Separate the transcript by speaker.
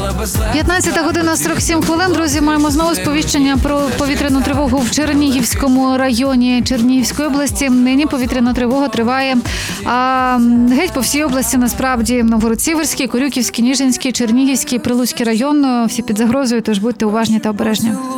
Speaker 1: 15 година 47 хвилин. Друзі, маємо знову сповіщення про повітряну тривогу в Чернігівському районі Чернігівської області. Нині повітряна тривога триває геть по всій області, насправді. Новгород-Сіверський, Корюківський, Ніжинський, Чернігівський, Прилуцький район. Всі під загрозою, тож будьте уважні та обережні.